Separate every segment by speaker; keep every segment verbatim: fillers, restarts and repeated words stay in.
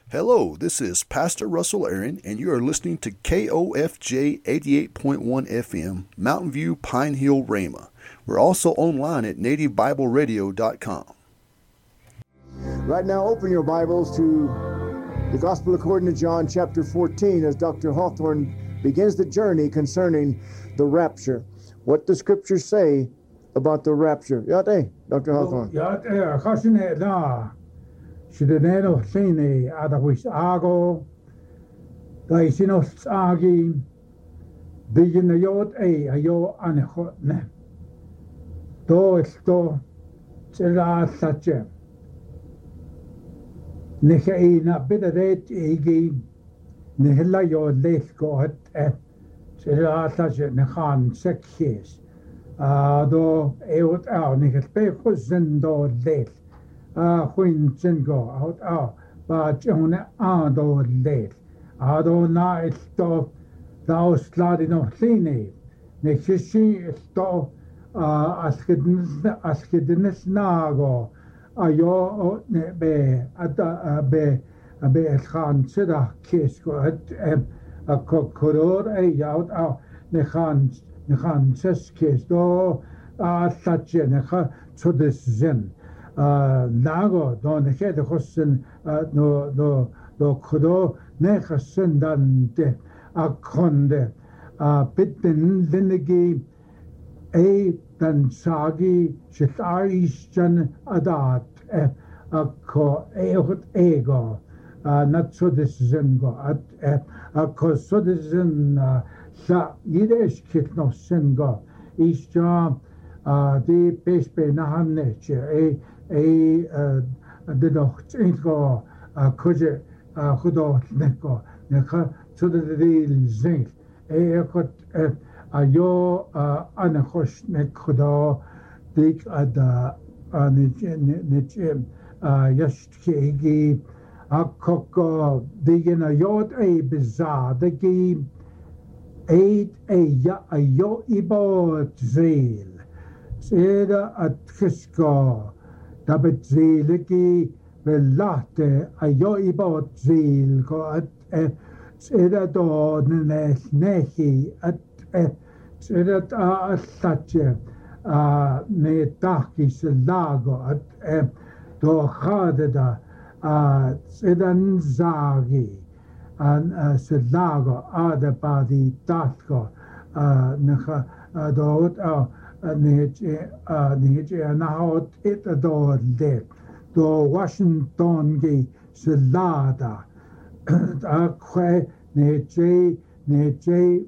Speaker 1: Hello, this is Pastor Russell Aaron, and you are listening to K O F J eighty-eight point one F M, Mountain View, Pine Hill, Rhema. We're also online at native bible radio dot com.
Speaker 2: Right now, open your Bibles to the Gospel according to John chapter fourteen as Doctor Hawthorne begins the journey concerning the rapture. What the scriptures say about the rapture. Yate, Doctor Hawthorne.
Speaker 3: Yate, khasine la. Shidenero sine adawis ago. Daisinos agi. Digin yot e ayo anecho ne. Do esto sera sache. Nehe na bidaret egi. Nehla yo lesko at e. Sera sache nekhan sekhes. Do eot au nehet pe khuzendo lel. Ah, when Zingo out out, but Jonah Ado late. Ado na it stop, thou sliding of Sine. Nexishi stop, ah, Askidinus Nago, Ayo be at a be a be a Khan Sida Kisko at a cocoror a out out, Nechan Nechan Seskis, do ah, such a Necha to this Zen. Nago don de hele hossen no no no kodo ne hossen dan de akonde bitten linnegi e dan sagi shitaischan adat akko eot ego not so this zengo at akko so this zen sa yidesh kitno sengo isja di pespe nahanneche e e de docht ingo kuje khudo neko neka so de dil zink e ekot ayo ana khosh nek khudo dik ada anich yashtkegi akoko digena yot e bizadegi eight e ya ayo ibo zil seda at khisko Dabet ziliki velate ayo ibot zil ko at seda do nes nehi at seda a sache a me taki selago at do khadeda a sedan zagi an selago ada badi tatko nekha do a Nije nije naut it do de do Washington ge selada a kwe nije nije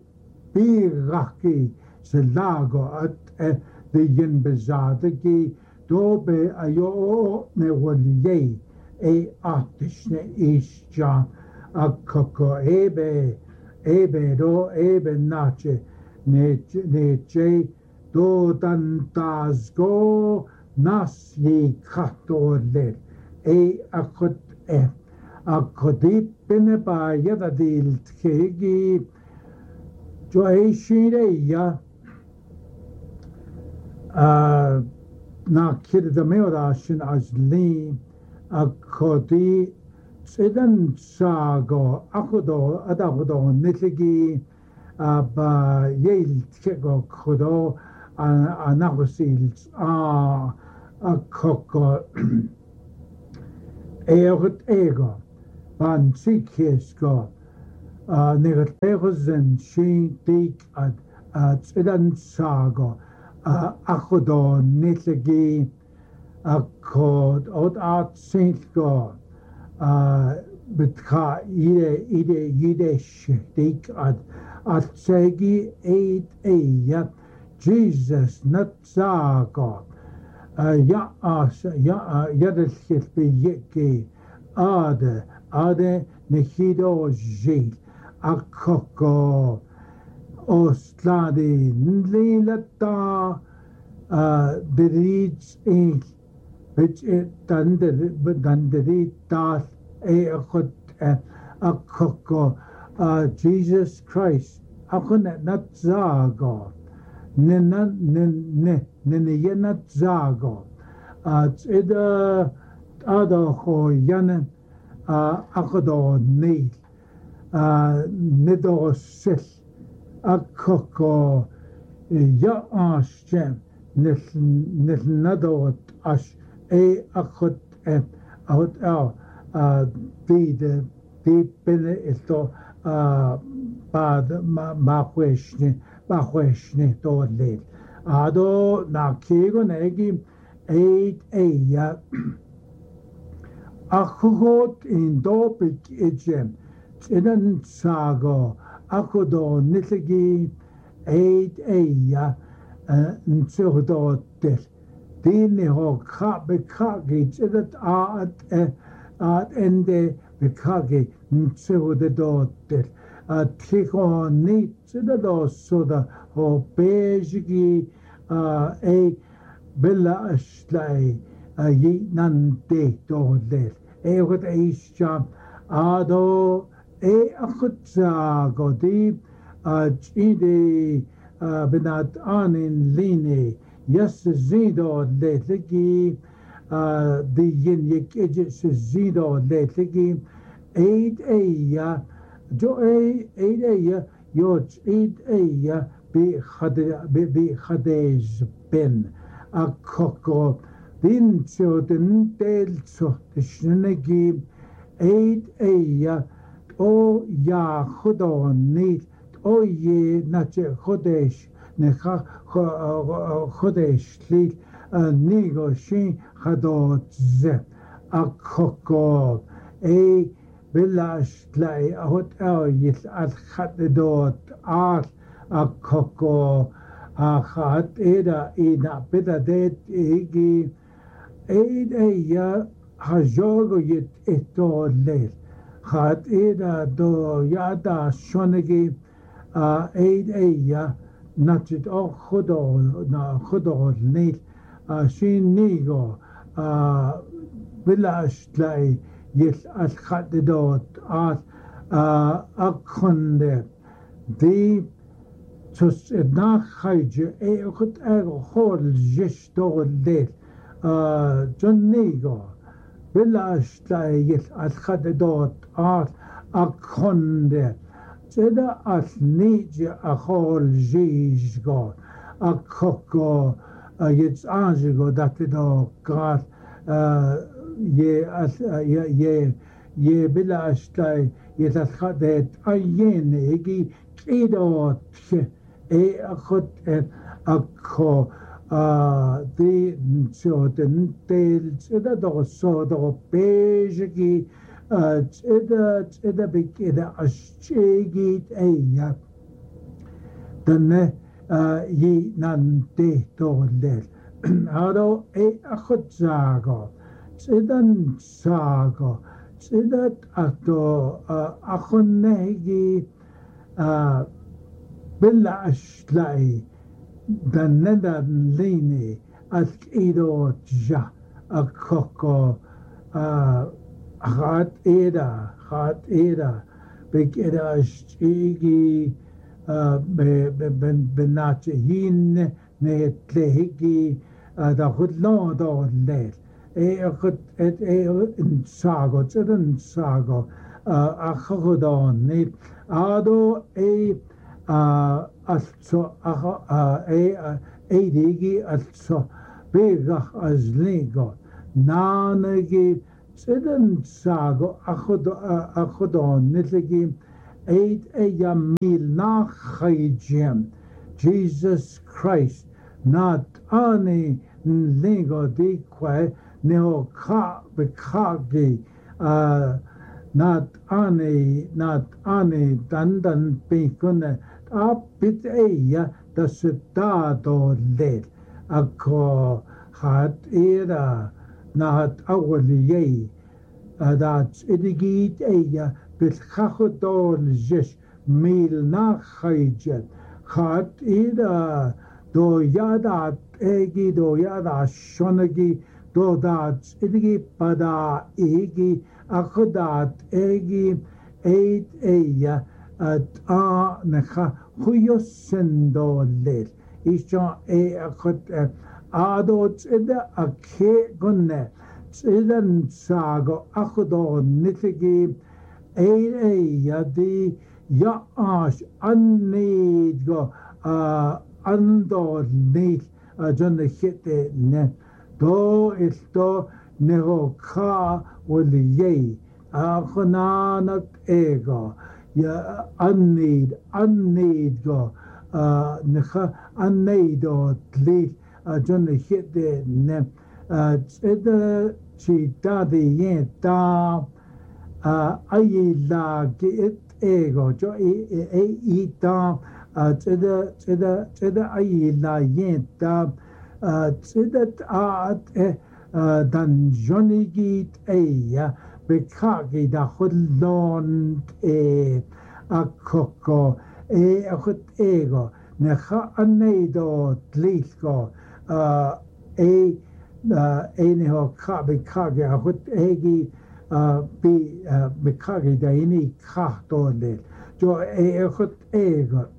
Speaker 3: biraki selago at de yin bezade ge do be ayo ne woliye e atishne isja a koko ebe ebe do ebe nache nije nije do dan das go nas ye katole e akot e akodi pene ba yada dil tkegi jo e shire ya a na kid da meora shin azli akodi sedan sago akodo adagodo netlegi ba yel tkego kodo anagosil a a koko egot ego ban sikhesko negat egozen shi dik ad tsedan sago akodo netlegi akod od at sintgo betka ide ide yidesh dik ad at segi eight eight Jesus not zago ya as ya yadelchit be yeke ade ade nehido jil akoko osladi nlilata berits in which it dande dande das e akot akoko Jesus Christ akon not zago Nena ne ne ne yena zago at ida ada ho yana achodo neil nido sil akoko ya asjem nil nil nadot as e achot e ahot el di de di bene ito bad ma kweshni ma kweshni to leil ado na kigo negi eight eya achot in dopik ejem inan sago akodo nitigi eight eya ntsugdotel dini ho ka bekagi idat at at ende bekagi ntsugdotel tiko nit idado soda ho bejigi e bella ashlai yi nante dodel e wat eisha ado e akutsa godi chide benat anin line yes zido letligi the yin yik ejis zido letligi eight eya jo e eight eya yo eight eya bi khade bi khadej ben akoko din choden tel so tishnegi eight eya o ya khudoni o ye nache khodesh nekha khodesh li nigo shin khadot ze akoko e bilash tlai ahot el yil al khadot al akoko akhat eda ina bedadet egi eda ya hajogo yit eto leil khat eda do yada shonegi eid eya nachit o khudo na khudo neil shin nigo bilash tlai yil al khadot al akhonde di tus nach haije e khut ego hol jish do leil John nigo bilash tlai yil al khadot al akhonde Seda as nije a hol jijgo a koko yits anjigo datido gat ye as ye ye bila ashtay yet as khadet ayen egi kido e akhot a ko de choden tel seda do so do pejegi Ida ida big ida ashigit eya danne yi nan de tolel ado e akhot zago sidan sago sidat ato akhonnegi billa ashlai danne dan lini at ido ja akoko Hat eda, hat eda, big eda stigi, ben benatje hin, ne tlehigi, da goed lang da leid. E goed et e in sago, in sago, a godan niet. Ado e also e e digi also begach as lego. Nanegi Sidan sago achodon nitligi eight eyamil nachayjem Jesus Christ not ani lingo di kwe neo ka bekagi not ani not ani dandan pikune apit eya da sitado led ako hat era nahat awaliyay dat idigit eya bilchachodol jish mil nachayjet khat ida do yada egi do yada shonagi do dat idigi pada egi akhodat egi eight eya at a nekha khuyosendo lel isha e akhot adot ida akhe gunne idan sago achudo nitigi ein eia di ya ash annid go andor nid John the hit ne do is do neho ka wili ye achonanat ego ya annid annid go necha annid o tlit John the hit ne Ida chi da di yen da ayi la get ego jo e e e da ida ida ida ayi la yen da ida a dan Johnny git e ya bekagi da khudlon e a koko e a khut ego ne kha aneido tlisko e Einiho ka bekage a hut egi bi bekage da ini ka dole jo e hut ego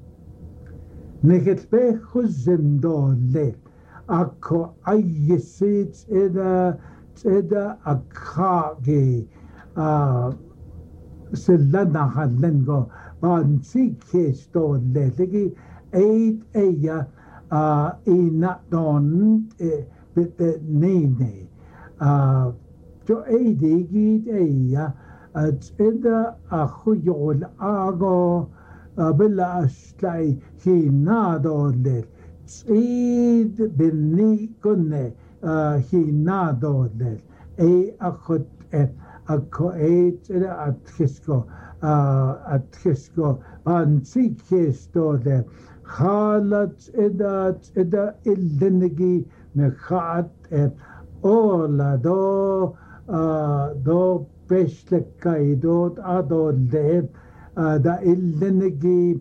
Speaker 3: neget be khuzem dole akko ayisit eda eda akage a selana halengo ban sikes dole legi eight eya ina don bit the name uh jo e digi eya at ida a khuyol ago billa ashlai hi nado le id binni kunne hi nado le e akhot a ko e ida atkisko atkisko an sikhisto le khalat ida ida illinigi Mechat et ola do do beslekai dot adode da illenegi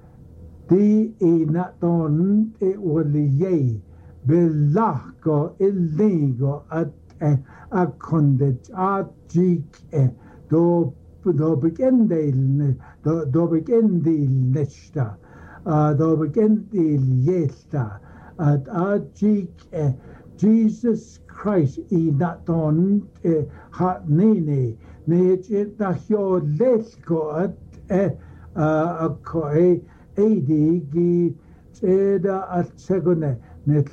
Speaker 3: di inaton e woliye belahko illigo at akondet at jik do do bekendel do do bekendel nesta do bekendel yesta at ajik Jesus Christ i naton ha nene ne it da hyo lesko at a ko e edi gi eda at segone net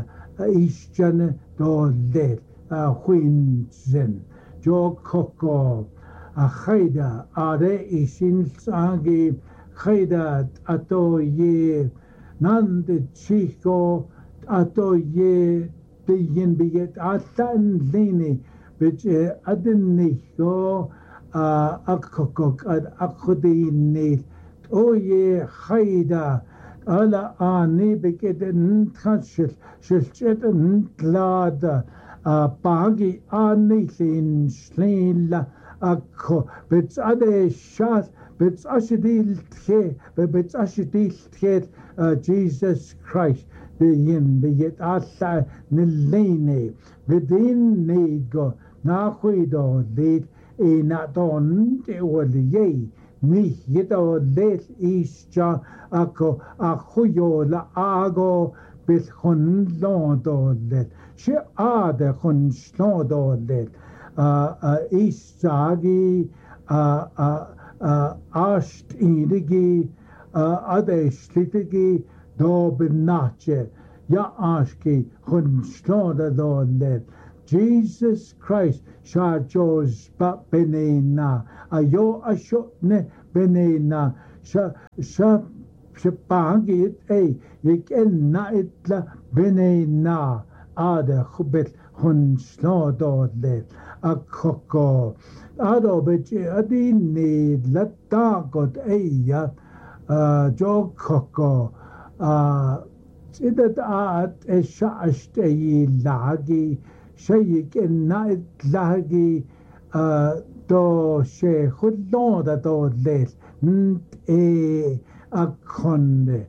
Speaker 3: isjan do le huin zen jo koko a khaida are isin sangi khaida ato ye nan de chico ato ye de yin biget atan lini which adin nicho akokok ad akhodini o ye khaida ala ani biget ntkhashil shilchet ntlada pagi ani sin slila akko bits ade shas bits ashidil tche bits ashidil tche Jesus Christ the yin the yet alla nilene within nego na khuido let e na don te wali ni yeto let ischa ako a khuyo la ago bis khon londo let she ade khon slondo let a isagi a a asht idigi ade shlitigi do benache ya ashki khun slaughter do let Jesus Christ shall chose but benena ayo ashotne benena sha sha shpangit e yeken na itla benena ade khubet khun slaughter let akoko ado beche adini latta got eya jo koko sidat at eshashte lagi shayik enait lagi do she khudon da do let e akonde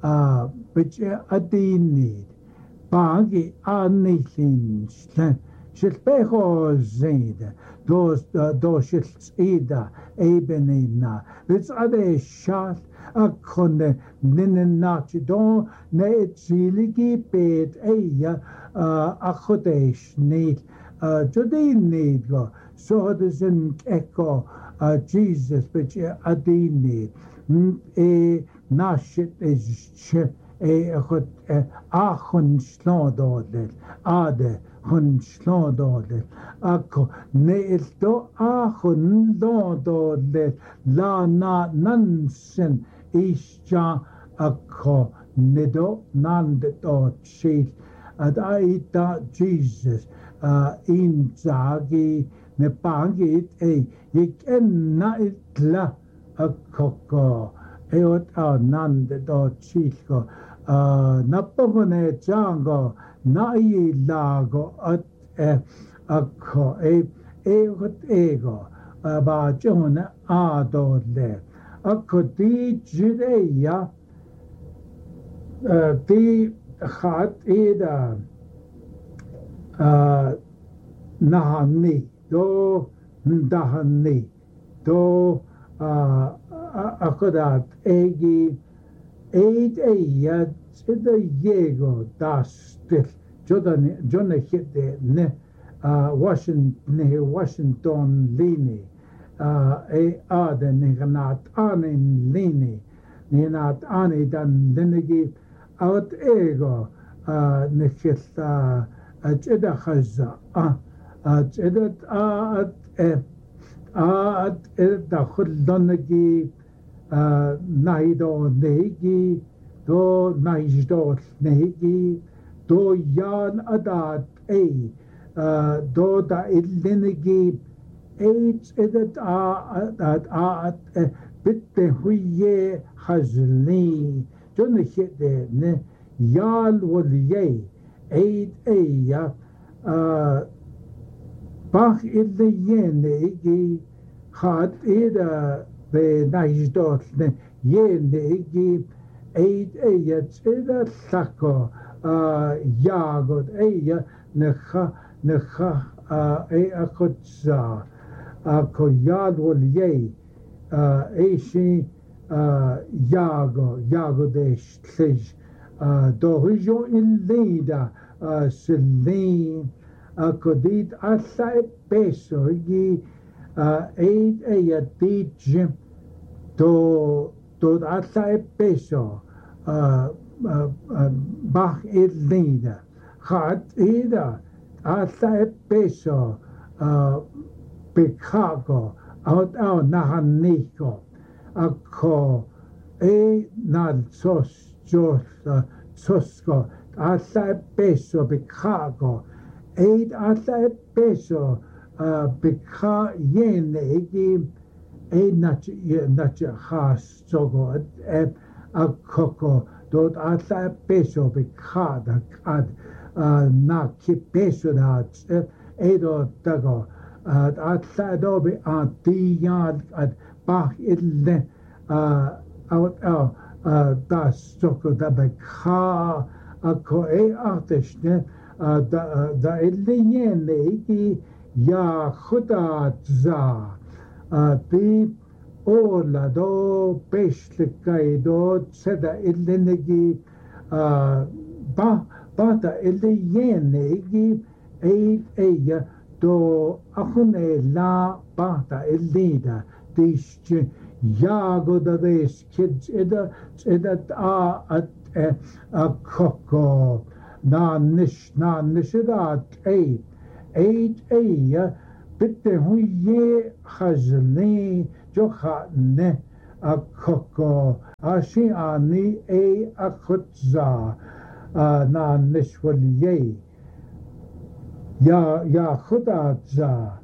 Speaker 3: beche adini bagi anithin shilpecho zed dos dos ida ebenina it's ade shot akonde ninenach don ne chiligi pet eya akhodesh nit Jodini go, so there's an echo, Jesus, but Adini, a nashit is a achon slododel, ade, hun slododel, ako, neil do achon lododel, la na nansen, isja, ako, nido, nandot, sheet, at I thought Jesus. Uh, in zagi ne pangit e ik en na itla a koko e ot a nande do chisko uh, na pamone jango na i lago at e a ko e e ot ego uh, ba jona a do le a ko di jire ya uh, di khat ida Uh, nahani do ndahani do uh, akadat egi eid eya ida yego dastil jodan jona hite ne uh, Washington ne Washington lini uh, e ade ne ganat anin lini ne nat ani dan lenegi out ego uh, ne hita أجد خزة آه أجد آه أد آه أد دخل دنجي آه نايدو نيجي دو نايجدو نيجي دو يان أداد أي آه دو دا إلينجي أيج أدد آه أد آه أد بتهوية خزلي جون خيدة نه يال وليه Eid eia uh, bach ille yenegi had ida be najdot ne yenegi eid eia ida sako uh, jagod eia necha necha uh, e akotza ako yadwol ye uh, eishi uh, jago jago desh tlish Uh, dohijo in leda uh, selin uh, kodit asa e peso gi uh, eid eya tijim to to asa e peso uh, uh, uh, bach e leda gaat eda asa e peso uh, pekago out out nahaniko ako e nad sos Jos Sosko asa peso bikago eight asa peso bika yen egi e nach nach has sogo e a koko dot asa peso bikada ad na ki peso da edo dago asa dobe antiyan ad bach ille out out Uh, das soko da bekha ako e arteshne uh, da da elinye ki ya khuda za ti ola do peshle kaido seda elinegi ba ba da elinye ki e e do akhune la ba da elida tish Jago da des kids ida ida a a a koko na nish na nishidat eight eight eight bitte hu ye khazli jo khanne a koko ashi ani e a khutza na nish wal ye ya ya khuda za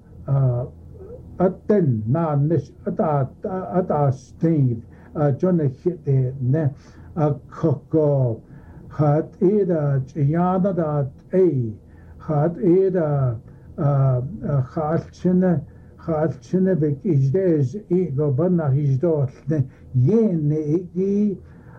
Speaker 3: Aten na nish ata ata steen Johnny hit ne a koko hat eda yana dat e hat eda khalchne khalchne bek ijdez e gobanna hijdot ne yene egi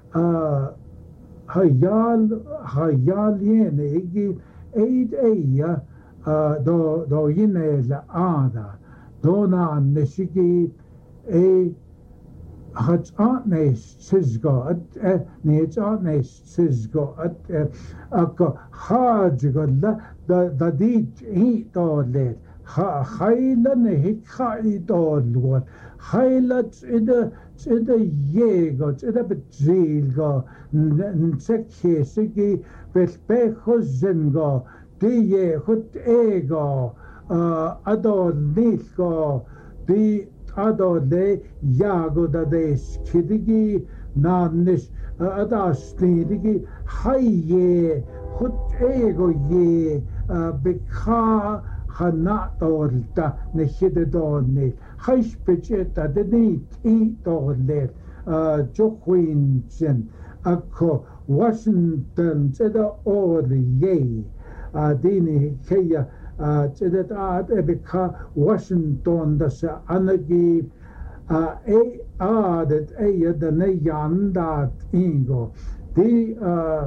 Speaker 3: hayal hayal yene egi eid eya do do yene la ada Dona neshiki e hat aannees sisgo at needs aannees sisgo at ako hajigo la da da dit he tolet ha haila ne hikai tolwat haila ida ida yego ida bezilgo nsekesigi belpejo zengo die hut ego adol nilgo di adole yago da des kidigi nanis adastidigi haye hut ego ye bikha hanatolta ne hidedone haispecheta de nit i tolet jokwinsen akko Washington teda or ye dini keya cedet at ebika Washington da sa anagi e adet e da ne yandat ingo di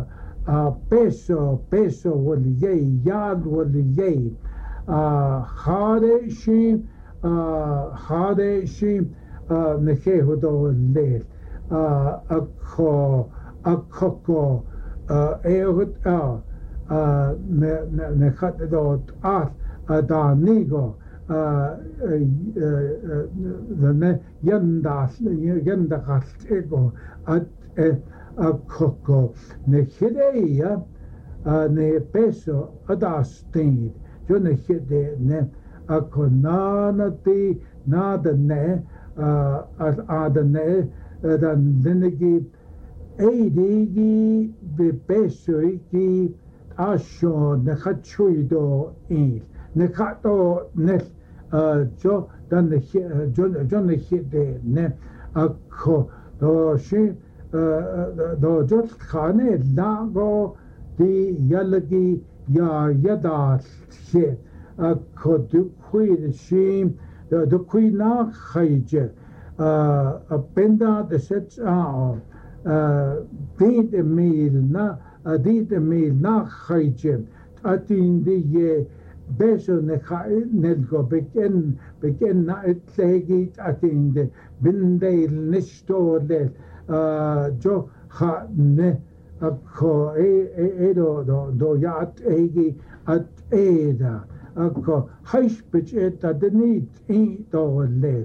Speaker 3: peso peso wol ye yad wol ye hade shi hade shi ne kehudo le akko akko eut a ne ne khat dot at da nigo the ne yanda yanda khat ego at akko ne hideya ne peso adastin jo ne hide ne akonana ti nada ne ad ne dan denegi eidigi be peso iki asho ne khachuido il ne khato ne jo dan ne jo jo ne hide ne akko do shi do jo khane lago di yalagi ya yada she akko du kui shi du kui na khaije a penda de set a dit mil na dit mil na khaije atin di ye beso ne nelgo beken beken na etlegi atin de bindel nistole jo ha ne akko e do do do yat egi at eda akko haispich eta de nit i do le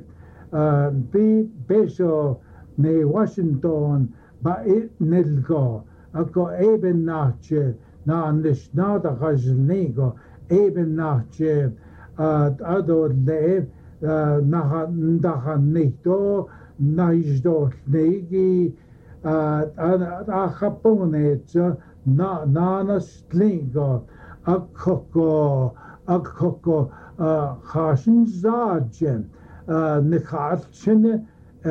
Speaker 3: bi beso ne Washington ba it nelgo akko eben nache na nis na da gaznego eben nache ado le na da nito na isdo negi a Japone na na slingo akko akko hashin zajen ne khatchen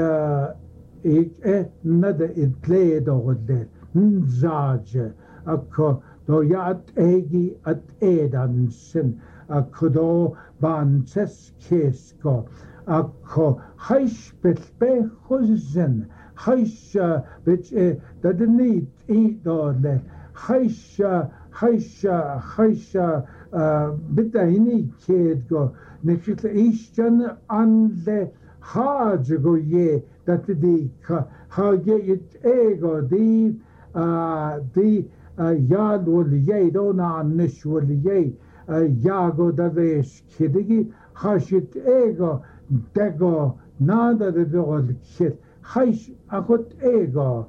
Speaker 3: ik e nada itle dogde nzaje akko do yat egi at edansen akko do banses kesko akko haispet be khuzen haisha bit da de nit i do le haisha haisha haisha bitahini kedgo nekit ishan an le hajigo ye that di ha ye it ego di di yad wol ye do na nish wol ye yago da vesh kidigi hashit ego dego nada de dol kit hash akot ego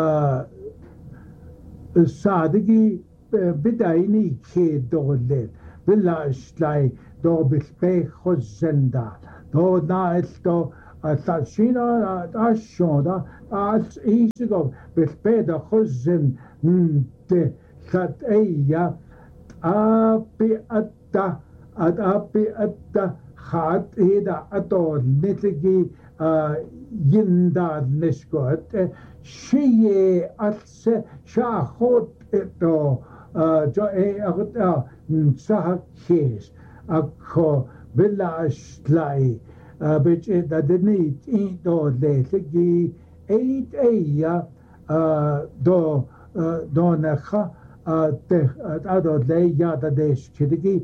Speaker 3: sadigi bidaini ke dole billa shlai do bispe khozenda do na esto tashina ashoda as isigo bispe da khozen de khat eya api atta ad api atta khat ida ato nitigi yinda nishgot shiye atse shahot eto jo e agta sah kes akko billa shlai bit da denit in do de ligi eight eya do do nakha te ado le ya da desh kidigi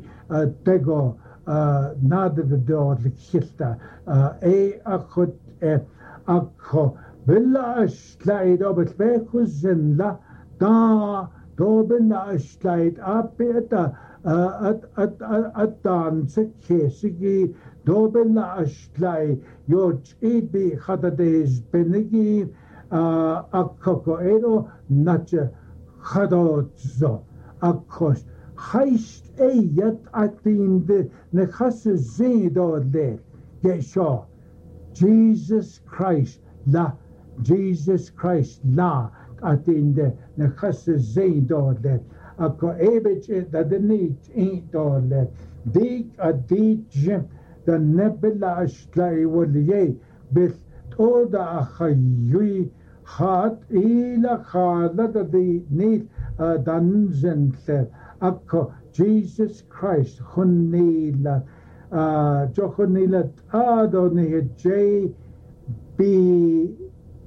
Speaker 3: tego nad de do khilta e akot Akko billa ashlait obet vekusen la da do billa ashlait apeta at at at danse kesigi do billa ashlai yot ibi khadades benigi akko ero nacha khadozo akkos heist eyat atin de nekhas zedo le gesho Jesus Christ la Jesus Christ la atin de nekhas zedo le akko ebech da de nit in do le dik adij the nebla ashlai woliye bit oda khayyui hat ila khalad the nit danzentle akko Jesus Christ khunila jokhunila adoni j b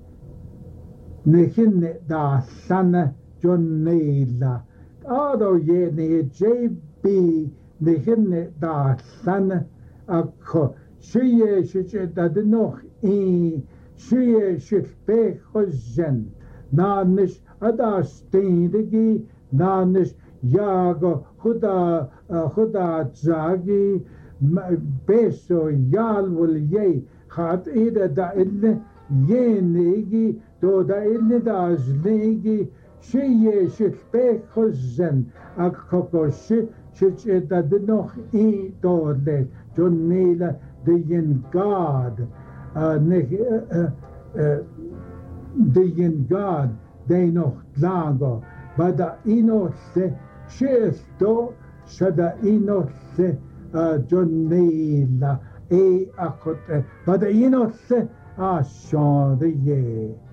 Speaker 3: nehin da sana jonila ado ye ne j b nehin da sana akko shiye shiche da noch in shiye shpe khozen nanish ada stindigi nanish yago khuda khuda zagi beso yal wal ye khat ida da ille yenigi do da ille da zligi shiye shpe khozen akko shi shiche da noch in do le jonila the yin God uh, uh, uh, the yin God they noch lago bada inosse shesto shada inosse jonila e akote bada inosse a shon the ye